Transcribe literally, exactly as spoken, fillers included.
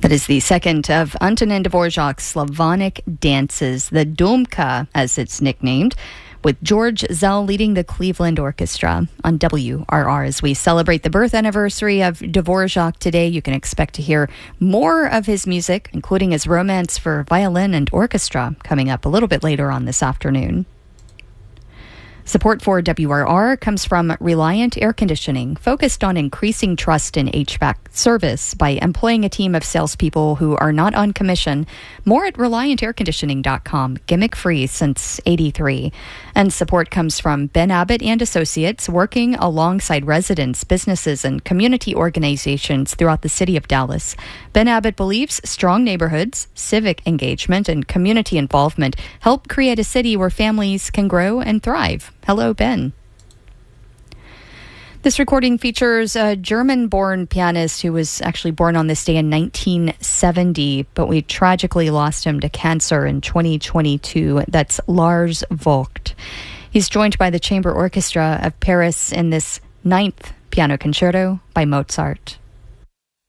That is the second of Antonin Dvorak's Slavonic dances, the Dumka, as it's nicknamed, with George Zell leading the Cleveland Orchestra on W R R. As we celebrate the birth anniversary of Dvorak today, you can expect to hear more of his music, including his romance for violin and orchestra, coming up a little bit later on this afternoon. Support for W R R comes from Reliant Air Conditioning, focused on increasing trust in H V A C service by employing a team of salespeople who are not on commission. More at reliant air conditioning dot com, gimmick-free since eighty-three. And support comes from Ben Abbott and Associates, working alongside residents, businesses, and community organizations throughout the city of Dallas. Ben Abbott believes strong neighborhoods, civic engagement, and community involvement help create a city where families can grow and thrive. Hello, Ben. This recording features a German-born pianist who was actually born on this day in nineteen seventy, but we tragically lost him to cancer in twenty twenty-two. That's Lars Vogt. He's joined by the Chamber Orchestra of Paris in this ninth piano concerto by Mozart.